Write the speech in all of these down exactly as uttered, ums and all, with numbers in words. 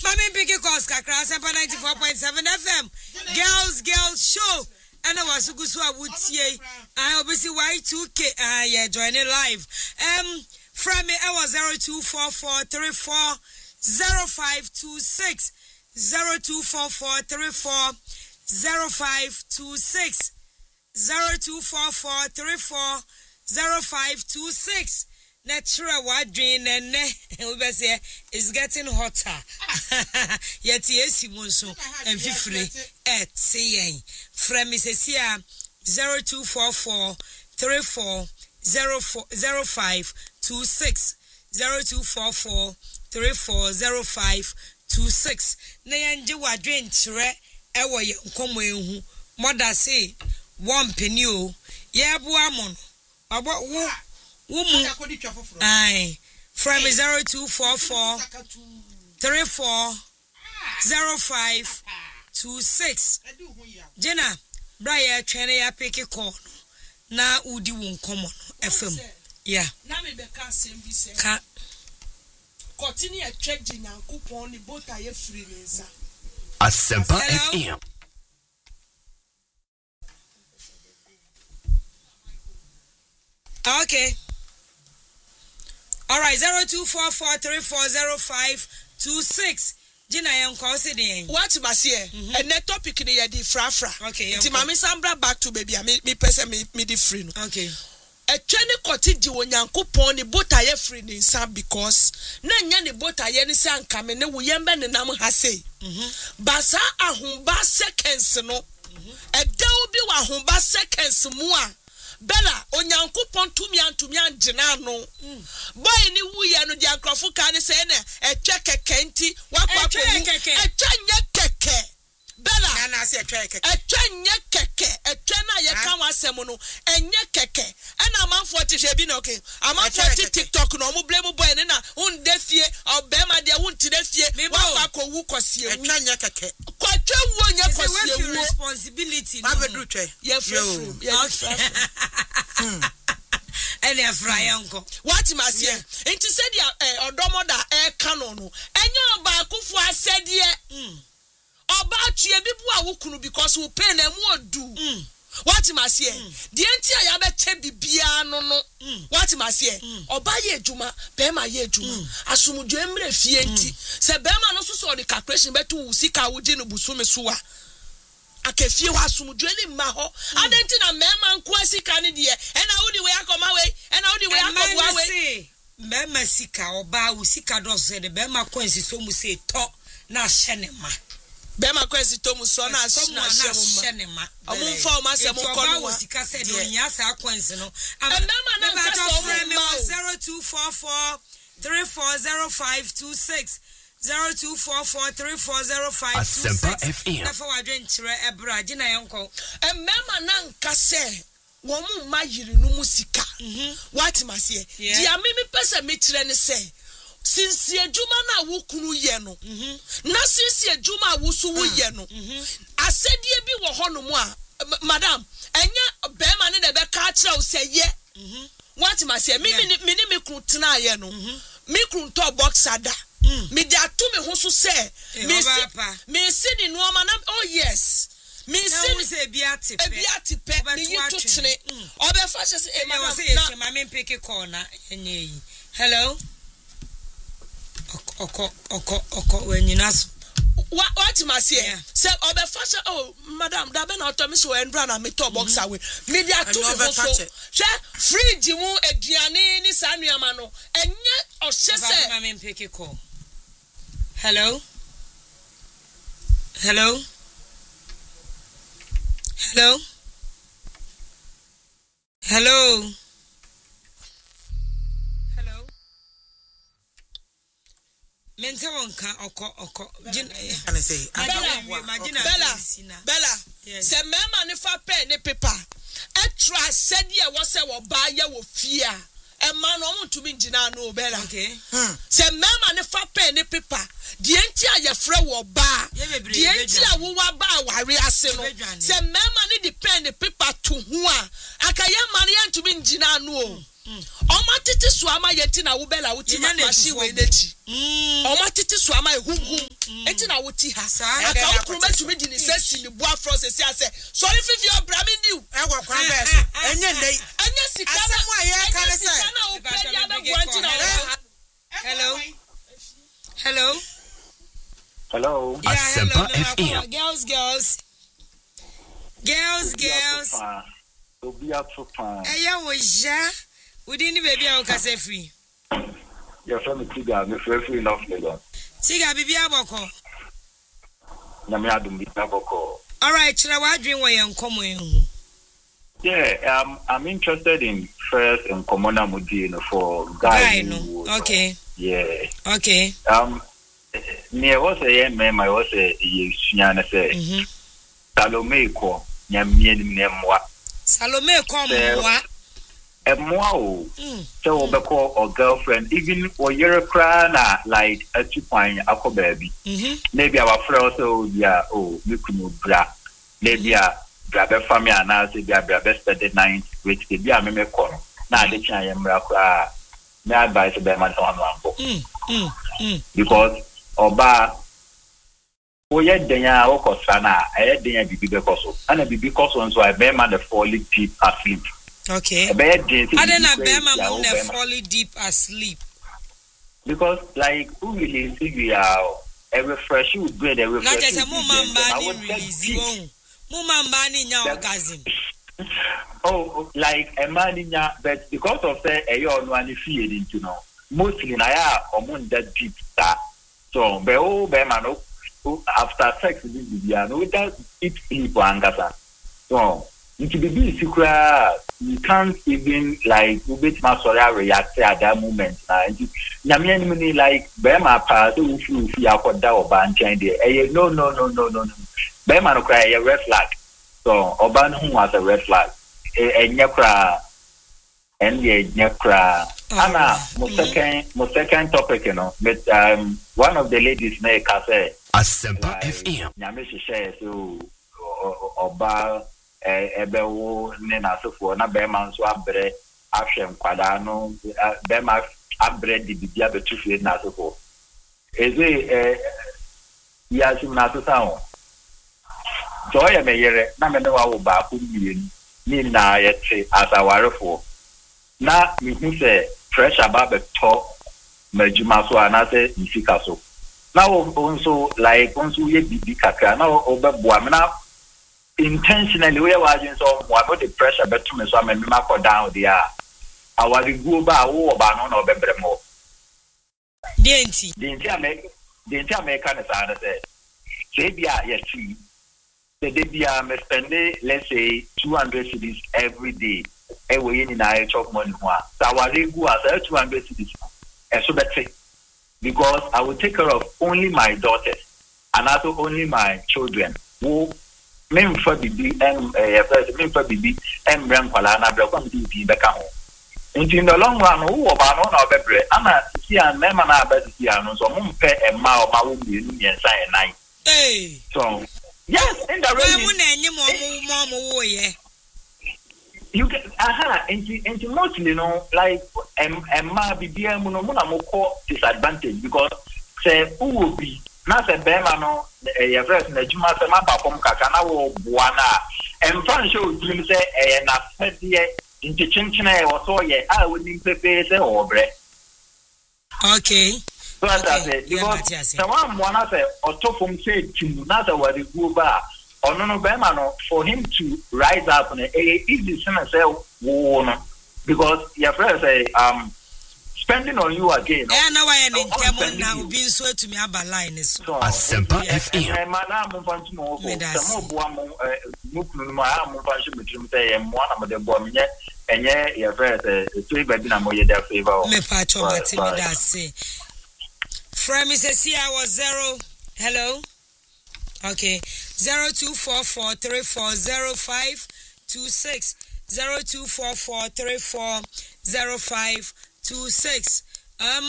Mami Piki Koska Cross ninety-four point seven F M. Girls, girls show. And I was Guswa would see I obviously Y two K ah yeah joining live. Um from me I was zero two four four three four zero five two six zero two four four three four zero five two six zero two four four three four zero five two six. Natural what drain and we say it's getting hotter. Yet yes, Monso and Fifre at saying from Missus Here zero two four four three four zero four zero five two six zero two four four three four zero five two six. Nayanje wa drain tre ewo ye nkomo ehu mother say one penny o ye aboamon abo wo Woman, aye, from zero two four four three four zero five two six. Jenna, Brian, China, ya pick a call. Na Udi won't come on F M. Yeah. Nami beka sembi se. Ka. Continue a check the coupon the boat I have free. Asempa F M. Okay. All right, zero two four four three four zero five two six. Gina, I'm calling. What must here? And that topic in the yadi fra fra. Okay. Ti mami sambra back to baby. Me me person me me di free. Okay. A chene koti di wonyanko pon ni boat aye free ni sa because na nya ni boat aye ni sa nkame ne wo yembe ne nam ha sei. Mhm. Basa ahumba seconds no. Mhm. E dawo bi wa ahumba seconds mu a Bella, onyanko pon tumi antumi angina no. Boy ni wuye no di akrofo ka ne se na e twe keke nti wakwa ko e twe nye keke. Bella na na se e twe keke. E twe nye keke, e twe na ye kan wasem no, enye keke. E na amanfo tihwe bi na okay. Amanfo ti TikTok no mo blame boy ne na un defie obema de un ti defie wakwa ko wu kosie wu. E twe nye keke. Ko twe wu nye kosie wu. Responsibility no. Ma be do twe. Ye free. Hmm. Any fry uncle. What must ye? Inti said ya eh odomoda eh canon no. Enyo ba akufo asede mm. Oba tue bibu a wukunu because we pay na mu odu. Mm. What must ye? The enti ya be che bibia no no. What must ye? Oba ye adwuma, be ma ye adwuma. Asumdwe mre fie enti. Se be ma no so so the calculation betu usika wudi no busume so a. Akefie wa asumdweli mma ho adenti na mema nko asika ne de e na wodi we akoma we e na wodi we akobua we mema sika oba usika doze de bema kwensi so mu se to na hye ma bema kwensi to mu so na hye ne ma omumfa o ma se mu ko no usika se de onya sa kwensi no mema na nka so zero two four four three four zero five two six zero two four four three four zero five two six. Na fa wadwen kire ebra gina yanko. Emema na nka se wo mu ma yiri no musika. Mhm. What mase? Dia me me pese me kire ne se. Since adwuma na wo kunu ye no. Mhm. Na since adwuma wo so wo ye no. Mhm. Asedie bi wo hono mu a madam, enye be ma ne de be ka kire wo se ye. Mhm. What mase? Me me me me kunu tena ye no. Mhm. Me kunu to boxer da. Mm. Me dia to me ho so say me si me si ni no ma na oh yes me si ni say bia tipe bia tipe me yi to tene obe fa se e ma na say ma me pick call na enye yi hello oko oko oko when you nas what what ma say say obe fa se oh madam da be na to me so endra na me to box away me dia to me ho so she fridge mu aduane ni sa nuama no enye o se se ma me pick call. Hello? Hello? Hello? Hello? Hello? Mente wonka oko oko can say Bella Bella se mema ne fa pen ne paper etra said ye wo se wo ba ye wo fia e ma no mo tumi ngina no Bella okay se mema ne fa pen ne paper die enti a ye frɛ wo ba die enti a wo wa ba ware ase no se mema ne de pen ne paper to ho a akaye ma ne ntumi ngina no Oma titi suama yeti na ubela uti mashi we nechi. Oma titi suama hum hum. Eti na uti ha. Aka ukrume tumi di ni sesi ni bua frose si ase. Sorry fifi o brami new. E wa kwa beso. Enye ndey. Enye sikana. Asemu aye ka le say. Hello. Hello. Hello. Yeah, Asempa hello. F M. Girls, girls. Girls, girls. Obi Afropan. Eya wo ja. We didn't baby I can say free. Your friend Tiga, me free free enough Lagos. Tiga bibi aboko. Na me adum bi aboko. All right, chira wa dream we yan komo yan. Yeah, um, I'm interested in first and common mudi for guy. No. Okay. Yeah. Okay. Um, me was a man, I was a Yusiana say. Mhm. Salome ko nyamie ni mwa. Salome ko mwa. E mwa o. So obeko or girlfriend even or year cry na like a two point akọ baby. Mhm. Maybe our friend also yeah oh me kunu bra. Maybe a bra be family na say be bra be spend the night with the be a me me ko. Na de chan ye mra kra. Me advice be man so anwo. Mm. Mm. Mm. Because oba oye denya okosa na e denya bibi be koso. Ana bibi koso nso I be man the fall deep asleep. Okay. I don't know Bema mum they fall deep asleep. Because like who really see we are a refresh you good a refresh. Not just a mum bani release you. Mum bani nya orgasm. Oh, like a man in ya, but because of that, a year no any fear into no. Mostly na ya omun that deep that. So, be oh be man oh after sex this be no that it sleep angasa. So, it be be secret. You can't even like you bit my sorry react at that moment. Na nyame ni like be ma pa so fu fu akoda oba nchen dey. No no no no no no. Be ma no cry a red flag. So oba no was a red flag. Enye kra enye enye kra. Ana mo second mo second topic you know, but um one of the ladies na ka say Asempa F M. Nyame share so oba ebe wo ne na sofo na be man so abre ahwem kwada no be ma abre di bibia betufe na sofo eze eh ya sim na so sawo joy me yere na me ne wa wo ba ko mien ni na ye tre asawarefo na mi hu se pressure ba be to majuma so ana se ifika so na wo nso like nso ye bibi kakra na wo be boa me na intentionally we are using so what the pressure but to me so me ma ko down there our go ba wo ba no na obebre mo denti denti ame denti ame kan sa na say say bia yes tree the day bia me spend let's say two hundred cedis every day e we ni na chop money ho a so our go as two hundred cedis e so better because I will take care of only my daughters and also only my children who men for bibi em eh first men for bibi em ran kwala na bra kwam di bi beka ho in the long run who oba no na obebre ama si an men ma na aba si an so mo mpe emma o ma wo bi nu yen san e nine eh so yes in the rain mo na enye mo mo mo wo ye you get aha into into mostly no like em emma bibi em no mo na mo ko disadvantage because say who will be na se bema no eh fresh na juma se ma ba kom kaka na wo boa na em fan show dream se eh na fedie nti chinchina e wo so ye a woni pepe se obre okay so that say because the one mo na se otofum se timu na se wari go ba ono no bema no for him to rise up na eh easy se say wo no because your friend say um spending on you again. Eh na why en ntem na obi nso atumi aba line so. Asempa F M. Eh mana mo fanti mo ko. Samo boa mo eh mo kunu mo a mo fanti metrim say em mo na mo de boa menye enye your friend eh to ba bi na mo ye da favor. Me pa cho mati me da se. From is see I was zero. Hello. Okay. zero two four four three four zero five two six zero two four four three four zero five two six um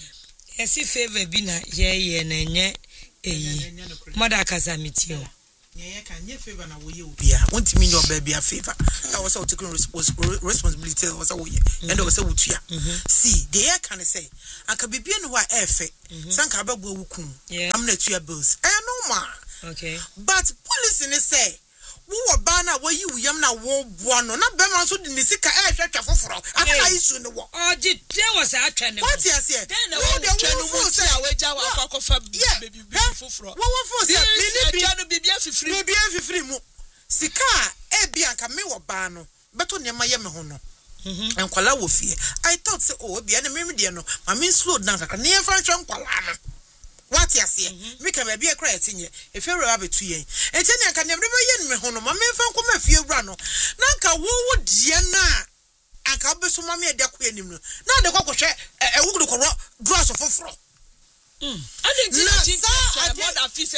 yes favor bina ye ye na nye eyi mother kazamitio Yeah, can you favor na wo ye obi a won't mean your baby a favor. I was out taking responsibility was a way and I was a wutia. See, the air can say, I can be being what efe, Sanka Babu Wukum. I'm not your bills. I know ma. Okay. But police in the say, who were banner where you yam na war one or not Beman so didn't see a check for for. I used to know. Oh, did there was a trend. What yes, yeah. Then I will say, I wait our cock of a baby for what for? Maybe every free mo. Sika, e bianca me wa bano, but on your Miami hono. And Kuala Wofie. I thought so, oh, be an immediate. I mean, slow down, I can near French on Kuala. What you see? We can be a credit in you if you're a rabbit to ye. And then I can never yen me hono, my men from come a few rano. Nanka, wo would Diana and Cabesso Mammy at the queen. Now the cocoa share a wood grass of fro. I think it's more than fifty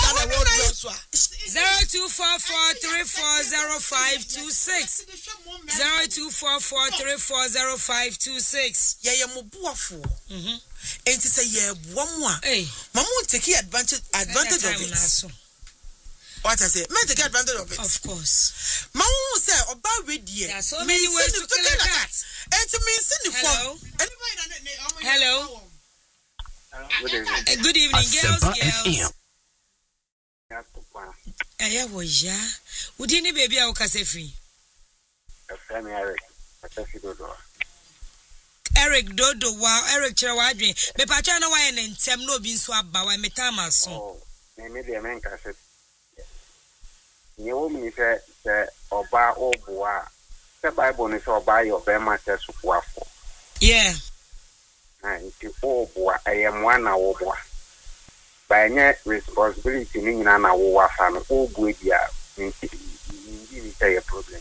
zero two four four three four zero five two six zero two four four three four zero five two six. Yeah, you're more buffalo. And to say, yeah, one more. Hey, Mamma take advantage advantage of it. What I say, man, take advantage of it. Of course. Mamma say, about radio. There are so many ways to kill a cat. And to me, send Hello. Hello. Good evening. Uh, good evening, girls. Girls. Aya woja. Udi ni baby a ukase free. I'm Eric. Dodo. Eric Dodo wa Eric chira wa adwen. Me pa cha na wa ye ntem no bi nso aba wa metama so. Oh, me me de men ka se. Ni wo mi se se oba oboa. Se Bible ni se oba yo be ma se sufuafo. Yeah. And to oboa I am one oboa. By any responsibility ni na na wo wa fa no oboa dia. Ni ni say a problem.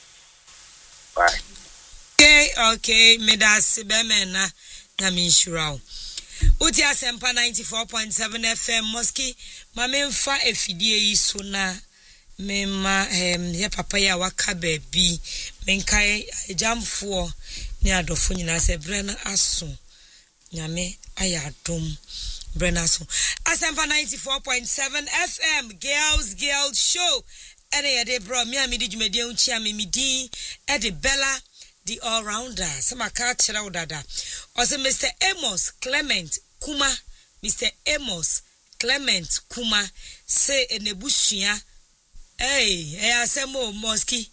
Bye. Okay, okay, me da se be men na na me nsura. Uti asempa ninety-four point seven F M Moski ma me mfa efidie yi so na me ma em ye papa ya waka ba bi me nkai ejamfo ni adofo nyina se bre na aso nyame ayadom bre na aso asempa ninety-four point seven F M Girls Girls Show ene ye de bro me amidi djumede unchi amidi e de Bella the all-rounder. Some car chira udada. Also, Mister Amos Clement Kuma. Mister Amos Clement Kuma say in the bushia. Hey, hey, I say more Moski.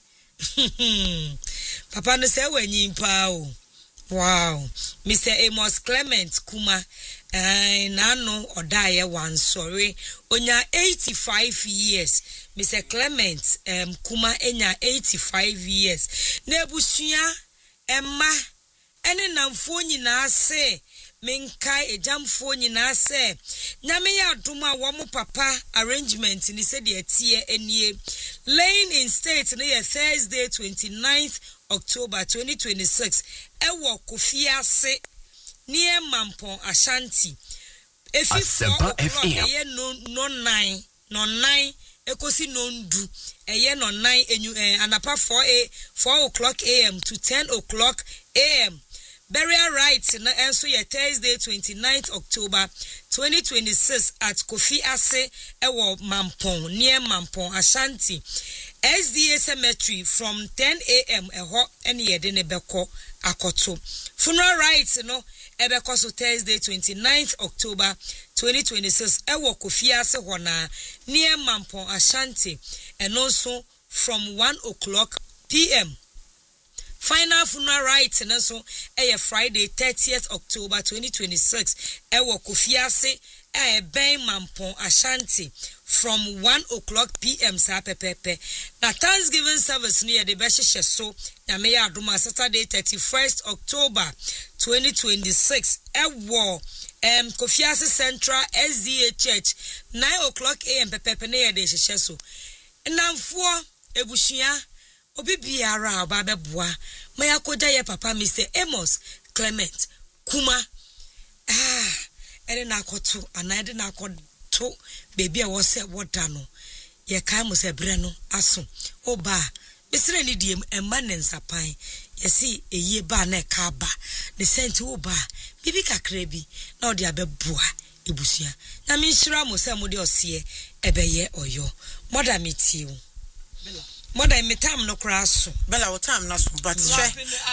Papa no say when you pao. Wow. Mister Amos Clement Kuma. Eh, nano or die one sorry. Onya eighty-five years. Mister Clement um Kuma enya eighty-five years. Nebusia Emma ene namfo nyina se menkai ejamfo nyina se nyame ya adoma wo mo papa arrangement ni se de tie enie laying in state na ye Thursday twenty-ninth October twenty twenty-six ewo Kofia se near Mampon Ashanti efi four o'clock eye no no nine no nine ekosi no ndu eye no nine enyu eh, anapa four a four o'clock a m to ten o'clock a m burial rites na enso ye Thursday twenty-ninth October twenty twenty-six at Kofi Ase ewo Mampon near Mampon Ashanti S D A cemetery from ten a m eho ene ye de ne beko akoto funeral rites no ebeko so Thursday twenty-ninth October twenty twenty-six ewo Kofi Ase hona near Mampon Ashanti and also from one o'clock p m Final funeral rites and also a Friday thirtieth October twenty twenty-six ewo Kofi Ase e ben Mampon Ashanti from one o'clock p m sa pepepe na Thanksgiving service near the Beshe so na me ya adoma Saturday thirty-first October twenty twenty-six ewo um Kofi Ase Central S D A Church nine o'clock a m pepepe na ya de hye so namfo ebushia obi biara oba beboa maya koja ye papa Mister Amos Clement Kuma ah ere na akoto anade na akoto baby a wo se woda no ye kai mo se bre no aso oba misre ni die emma nensapan ye si eye ba na ka ba ne senti oba bibi kakra bi na odi abeboa ibusia na me nhyira mo se mo de ose ebeye oyo moda metiu moda me time no kraso bella o time na so but share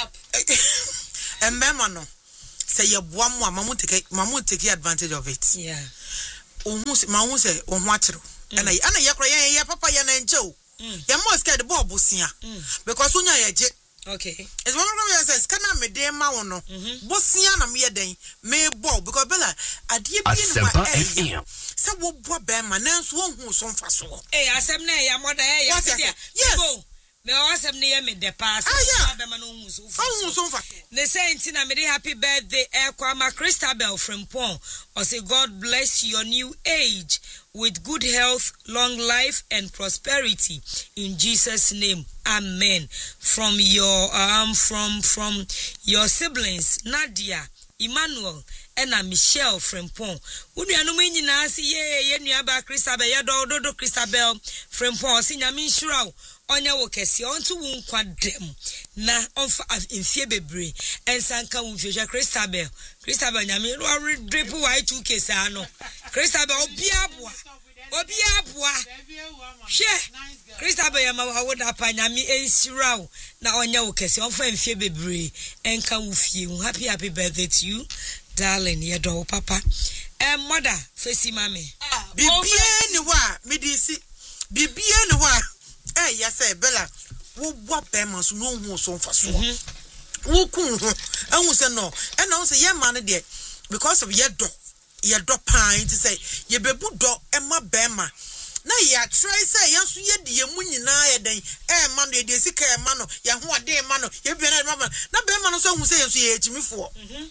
embema no say ye boa mo mamu take mamu take advantage of it yeah ohun mamu say ohun achiro and I ana ye kro ye papa ye na nche ye mo scared bo bosia because unya ye je okay it's one of them says kana me dey ma wono bosia na me ye den me bo because bella adie bi ni ma say wo bo be ma na nso ohun so mfa so eh asem na ya moda eh ya yes me wasem ne me de pass be ma no ohun so mfa ne say ntina me dey happy birthday eh kwa ma Christabel from Pon or say God bless your new age with good health, long life, and prosperity in Jesus' name. Amen. From your um from from your siblings, Nadia, Emmanuel, and Michelle from Pon. Unu anu me nyina si ye ye nuaba Christabel ya do do Christabel from Pon si nyame nhyira onya wo kese onto wo nkwa dem na onfa mfie bebre ensanka wo mfie Christabel Christabel nyame ro drip y two k sa no Christabel obi aboa obi aboa hwe Christabel yama wo da pa nyame ensira wo na onya wo kese onfa mfie bebre enka wo fie wo happy happy birthday to you darling ye do papa em mother fesi mame bibie ni wa medisi bibie ni wa eh yes eh bella wo bo be man so no hu so mfa so wo kun ho ehun se no e na wo se ye man de because of ye do ye do pan to say ye bebu do e ma be ma na ya try say ye so ye de ye mu nyina ye den eh man de de sika e ma no ye ho ade ma no ye bi na ma na be ma no so hu say ye so ye chimifo mhm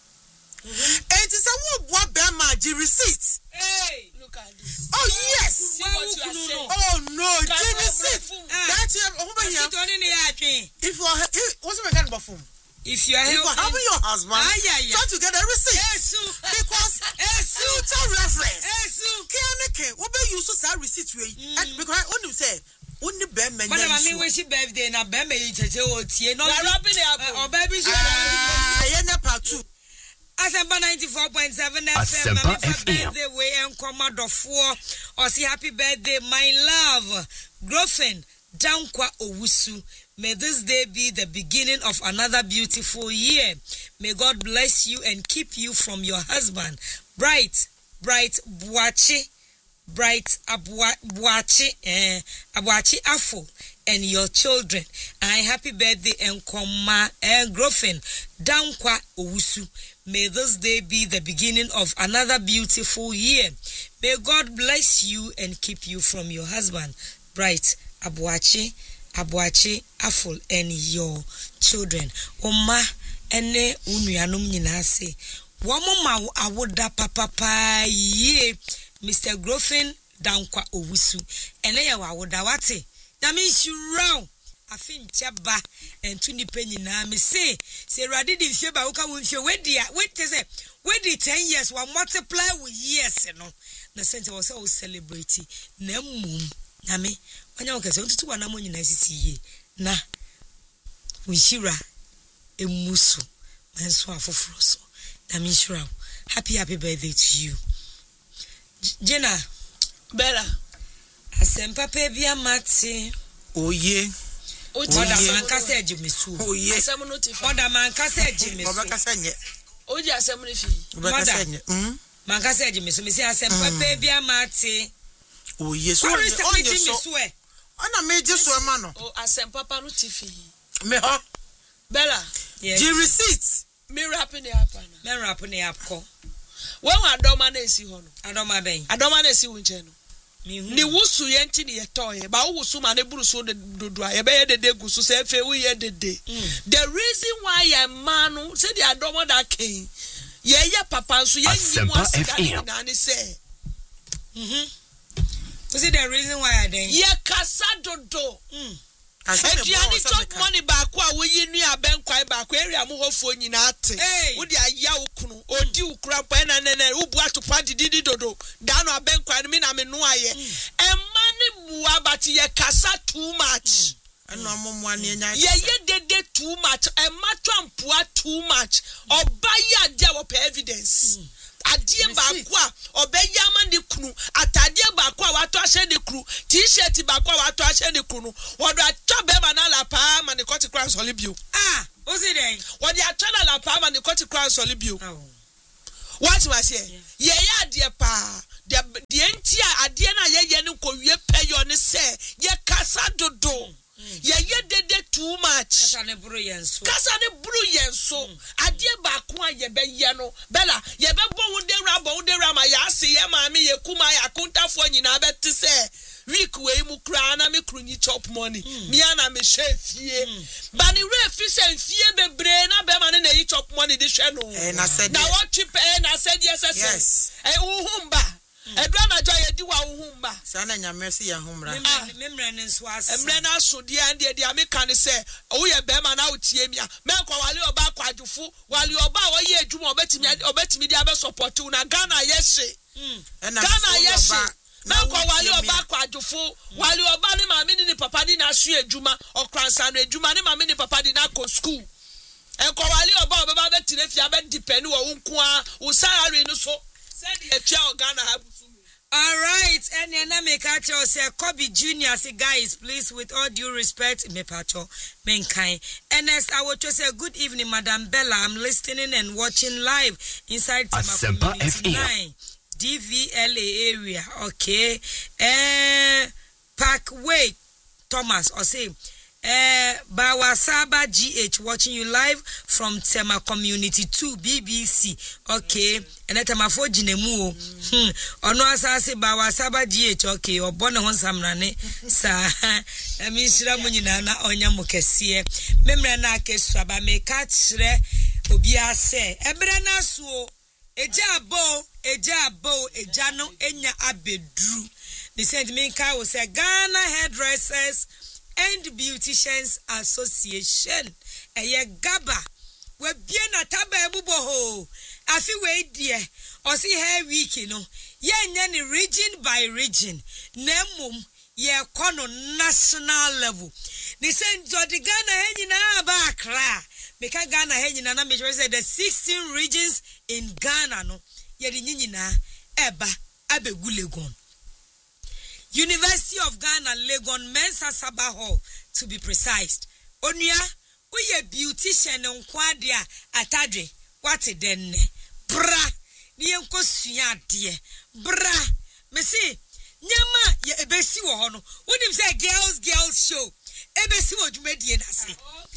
it is a wo be ma ji receipt hey look at this oh yes see what you are saying oh no ji receipt that you over here if you are what's my kind of phone if you are having your husband ah, yeah, yeah. try to get a receipt yes, because future reference yes can what be use that receipt way mm. because only say only be men but I mean when she birthday na be me tete o tie no wrapping it up or baby so ah yeah na part two Asempa ninety-four point seven F M. Happy birthday, way and Commodore four. Or say happy birthday, my love. Grofen, Dankwa Owusu. May this day be the beginning of another beautiful year. May God bless you and keep you from your husband. Bright, bright Buachi, bright Abuachi, eh, Abuachi Afo, and your children. And happy birthday, and Koma, and Grofen, Dankwa Owusu. May this day be the beginning of another beautiful year. May God bless you and keep you from your husband, Bright Abuachi, Abuachi, Afol, and your children. Oma ene unuyanum nyinase. Wamoma awoda papa pa ye, Mister Grofen Dankwa Owusu. Ene ya wawoda wate. Nami shurao. Afin chaba and tuni penny na me say say radi di fie ba uka wo fie we dia wait say we di ten years wa multiply with years no na sente wo say wo celebrate na mum na me wanya wo kase otutu wana mo nyina sisi ye na unshira emusu menso afoforo so na me shira happy happy birthday to you Jenna Bella asempa pe bia mate oye Oda man kase ejimesu. Oh yes. Asem no ti fa. Oda man kase ejimesu. Oba kase nye. Oji asem no fi. Oba kase nye. Mm. Man kase ejimesu. Me say asem pepe bia mate. Oh yes. So onye so. Ana me je so ma no. Oh asem papa no ti fi. Me ho. Bella. Yes. The receipt. Me wrapping it up na. Me wrapping it up ko. When adoma na esi ho no. Adoma ben. Adoma na esi wo nche no. Ni wusu ye nti ni ye toye ba wusu ma ne buru so de dodua ye be ye de de gusu se fe wo ye de de the reason why ye man no say the adomo that king ye ye papa so ye nyi mo asika na ni say mhm so see the reason why I then ye kasa dodo mm Ediani top money back wa wo yi nu abenkwai back area mo hofo nyina ate wo de aya ukunu odi ukura pa na na na ubu atopa didi dodo da no abenkwai mi na me no aye e mani bua but ye kasa too much eno amomwa ne nya ye ye dede too much e matwampua too much oba ya dia wo pa evidence adie baako a obeyama ne kunu atade baako a wato ahye ne kunu t-shirt baako a wato ahye ne kunu wodo atwa be ma na la pa ma ne koti crown solibio ah ozi den wodo atwa na la pa ma ne koti crown solibio what was here ye ya adie pa de de enti a adie na ye ye ne ko wie peyo ne se ye kasa dodo ye ye dede too much kasa ne buru yenso kasa ne buru yenso adie baako a ye be ye no bella ye be bo wo de ra bo wo de ra ma ya se ye ma me ye kuma ya kontafo nyina be te se week we mu kra na me krunyi chop money me ana me share fie ba ni re fi se fie bebre na be ma ne na yi chop money de hwe no na said na what chip eh na said yes yes eh uhumba edra na joy edi wa uhumba sana nyamesi ya humra memre ne nso ase emre na so de and de ame kan se wo ye be ma na otie mia me kwa wale oba kwadufo wale oba wo ye adwuma obetimi obetimi dia be support na Ghana yehye Ghana yehye na kwa wale oba kwadufo wale oba ne ma me ni papa ni na so adwuma okransa no adwuma ne ma me ni papa di na ko school en kwa wale oba oba be tire fia be depend wo nko a wo salary no so said e tia Ghana ha. All right, and then I make a choice. Say, Kobe Junior say, guys, please, with all due respect, me pacho, mankind. And next, I would just say, good evening, Madam Bella. I'm listening and watching live inside Tema Community nine, D V L A area. Okay, uh, Parkway, Thomas, or say, uh, Bawasaba G H watching you live from Tema Community two B B C. Okay, and at Tema for Jinemu. Hmm. Ono asase Bawasaba G H. Okay, or Bona Honsamrane. Sa, I mean, Shiramunina na onya mukesiye. Memra na keswaba me kachre obia se. Ebrana suo. Eja bo, eja bo, eja no enya abedru. The sentiment will say Ghana Hairdressers and Beauticians Association. Eye gaba. We bien na taba ebubo ho. Afi we die. Osi hair week no. Ye nya ni region by region. Nemum ye kono national level. Ni say Jodi Ghana he nyina ba Accra. Meka Ghana he nyina na me say the sixteen regions in Ghana no. Ye di nyina eba abegu Legon. University of Ghana, Legon Mensa Sabah Hall, to be precise. Onya, we ye beautician on Quadia atadre. What it then? Bra, ni enko suya dear. Bra, me say, Nyama ye ebesi wono. When him say girls, girls show. Ebesi wo jumedi na say.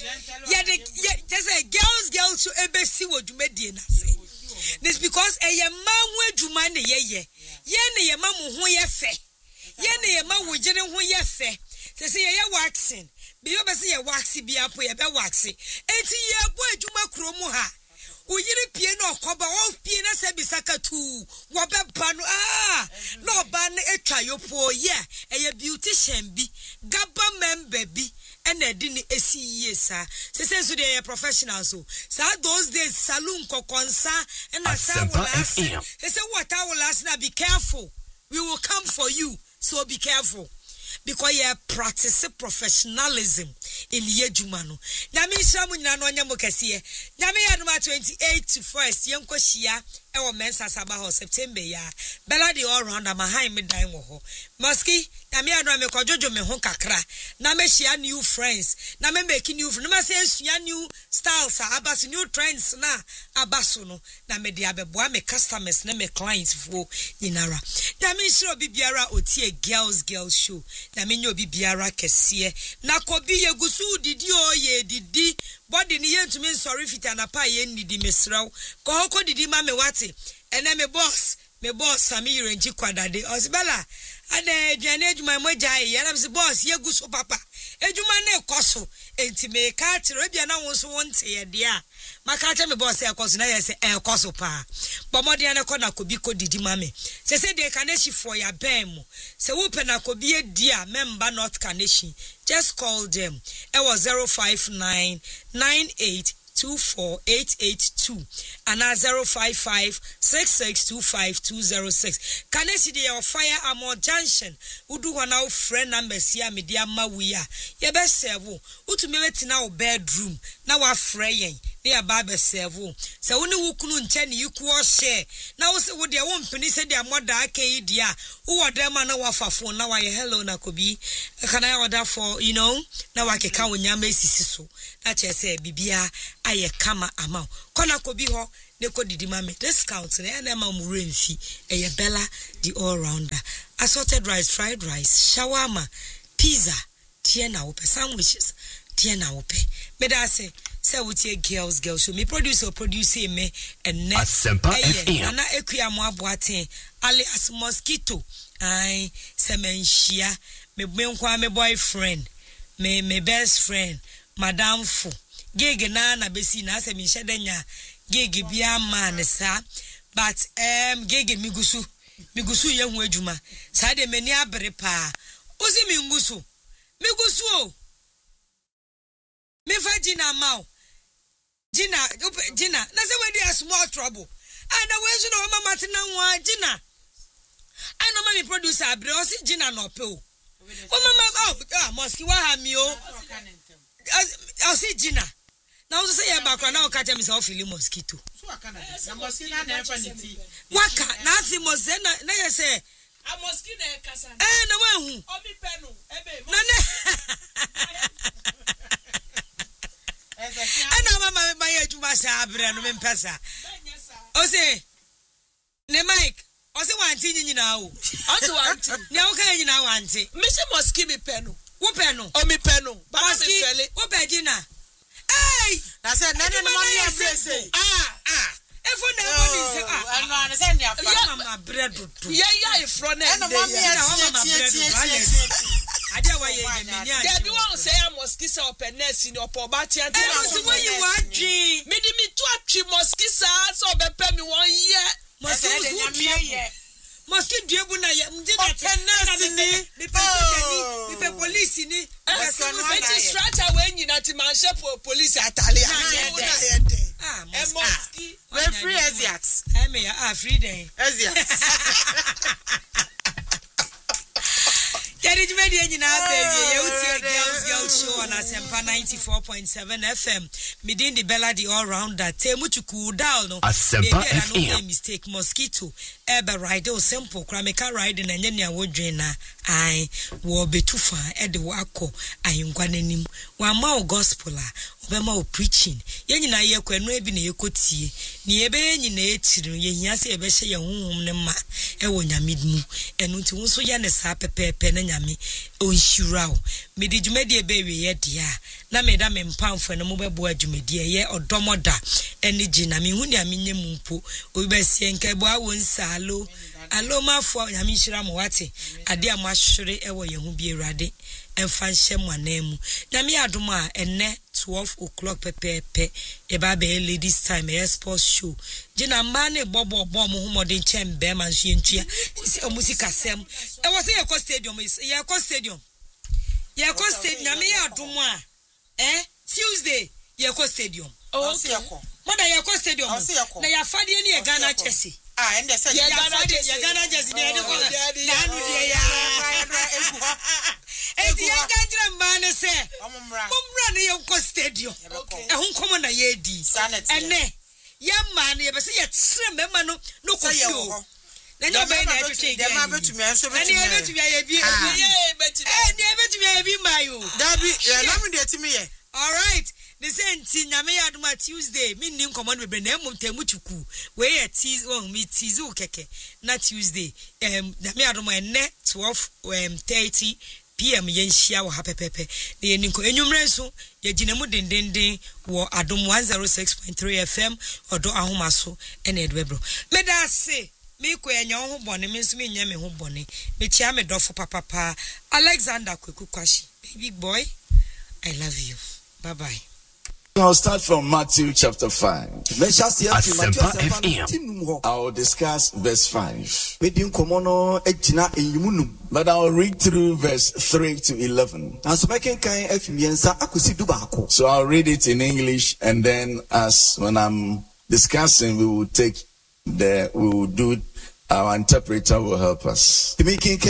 Ye de ye just say girls, girls show ebesi wo jumedi na say. This because a ye man we juma ne ye ye. Ye ne ye man mu ho ye fe. Yene ye ma wo gire ho ye fe se se ye waxing be yo be se ye waxi bia po ye be waxi enti ye bo adwuma kromu ha wo yire pie na okoba wo pie na se bisaka tu wo be ba no ah no ba na etwa yo po ye eye beautician bi gaba member bi and a dini esi yesa se se so they professionals so sa those days saloon kokonsa and a sa will last se what I will last na be careful we will come for you. So be careful. Because you practice professionalism in Yejumano. Nami Shamu Nano Yamokasiye. Nami Aduma twenty-eight to first, Yanko Shia, our Mensa Sabaho, September ya. Bella the all round, I'm a high midnight woho. Musky, Nami Adama Kojojo Mehonka Kra. Name Shia new friends. Name making new friends. Name says Shia new styles, Abbas new trends na Abasuno. Name Diabeboa me customers, name clients for Inara. Nami Shiro Bibiara Otie Girls Girls Show. Nami nyo Bibiara Kesie. Nakobi ye gusu didi o ye didi. Body ni yentu men sorry fit anapa ye nidi mesrao. Kohoko didi ma me wate. Ene me boss. Me boss Sami Renji Kwadade. Osibela. Ade dwane adwuma moja ye. Yana msi boss ye gusu papa. Adwuma na ekoso. Enti me ka tire bia na won so wonte ye dia. Maka cha me boss e koso na ye se e koso pa. Bomode ya ne ko na kobi ko didi ma me. Se se de kaneshi for ya ben mu. Se wo pe na kobi e dia member North Kaneshi. Just call them. It was zero five nine nine eight two four eight eight two and now zero five five six six two five two zero six. Can I see the fire armor junction? Udu wana u friend number siya media mawuya. Ye best servo. Utu mewe tina u bedroom. Na wa freyen. ne aba serve se wo ne wo kunu nche ne yiku o share na wo se wo de wo mpini se de amoda aka yi dia wo dem na wa fafo na wa ye hello na kobi can I order for you know na wa keka wo nyama esisi so na che se bibia aye kama ama kona kobi ho ne ko didi mame discount na na ma mu renfi eye bella the all rounder assorted rice fried rice shawarma pizza tiena wo sandwiches tiena wo pe me da say say with your girls girls so me producer producer me and ne Asempa F M na ekua mo aboaten alias mosquito ai semenhia me menkwa me boyfriend me me best friend madam fu gig na na besi na se me hyedanya gig bia man sa but um gig migusu migusu ye hu adwuma sa de mani abere pa ozi mingusu migusu o me fa Gina mau Gina Gina na say we dey small trouble and we so no mama tina nwa Gina I know my producer abre o si Gina no pe o o mama oh ah moski wa ha mi o o si Gina na o say e bakra na o ka tell me say o feel mosquito so aka na na mosquito na na fanity waka na si moze na na ye say a mosquito na kasa eh na wa hu o mi penu ebe na na ana mama my adwuma sa abre no me mpesa o say ne mike o say wanti nyina o o say wanti ne o ka nyina wanti me say mosquito mi penu wo penu o mi penu ba mi fele wo pe Gina hey na say na na mama ya say ah ah efo na e woni say ah ano ana say ne afa mama bread do ye ya ifro na na mama ya mama bread do ade wa ye meni ade there be one say mosquito open nurse ni opo ba tia tia no so when you wadwi me di me to atwi mosquito so be pe me won ye mosquito ye mosquito diebu na ye mdi na nurse ni me pe me pe police ni e stretcher we nyina ti man she police atale ah mosquito we free asiats eh me ya ah free den asiats Yadi jumedi nyina baby ye uti girls girls show on Asempa ninety-four point seven F M midin the Bella the all rounder temu chuku down no Asempa F M no mistake mosquito ebe ride o simple krameka ride na nya nya wodwen na ai wo betufa e de wako ayinkwa nanim wa ma gospel a obema o preaching ye nyina ye kwanu ebi na ye kotie ni ebe nyina etiri ye hia se ebe hye ye honhom ne ma e wo nyamedmu enu ti wo so ye ne sa pepepe na nyame o nhirawo medi dwumadi ebe we ye dia na me da me mpamfo na mo bebo adwumadi ye odomoda eni Gina me hu ni amenye mu mpo obi besie nkebo awo nsalo alo mafo nyame nhira mo wate ade amahwere e wo ye hu bi erade emfa nhye mo anemu nyame adom a enne twelve o'clock pepepe eba be ladies time e sports show Gina mba ne bobo bo mo humodin chembe man so yentua o musika sem e wo se ye ko stadium ye ko stadium ye ko stadium nyame adom a eh Tuesday ye ko stadium o se ye ko moda ye ko stadium na ya fade ni ye Ghana Chelsea ah ende se ya fade ye Ghana Chelsea de de ko na anu de ya edi ye gajira mba ne se momra ne ye ko stadium e hu nkomo na ye di ene ye ma ne ye be se ye tre mema no no ko fio na nyo be na etwe de ma betumi enso betumi ene betumi ye bi ye betumi eh ne betumi ye bi mayo dabi na me de timi ye all right the same nyame ya aduma Tuesday me nni nkomo no be na emum temu chuku we ye tease oh me tease o keke na Tuesday em nyame aduma ene twelve thirty p m ye nhia wo ha pepepe na ye ninko enwumre nso ye gina mu dendenden wo adom one oh six point three F M odo ahomaso ene edbebro me da se me ko enya ho bone me nso me nya me ho bone me chia me dofo papa pa Alexander Kweku Kwashi baby boy I love you bye bye. I'll start from Matthew chapter five. Asempa F M. I'll discuss verse five. But I'll read through verse three to eleven. So I'll read it in English, and then as when I'm discussing, we will take the, we will do, our interpreter will help us. Blessed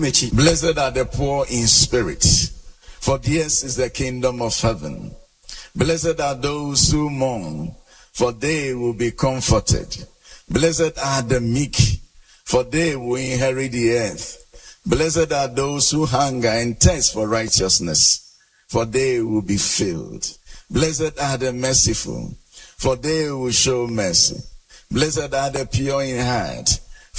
are the poor in spirit, for theirs is the kingdom of heaven. Blessed are those who mourn, for they will be comforted. Blessed are the meek, for they will inherit the earth. Blessed are those who hunger and thirst for righteousness, for they will be filled. Blessed are the merciful, for they will show mercy. Blessed are the pure in heart,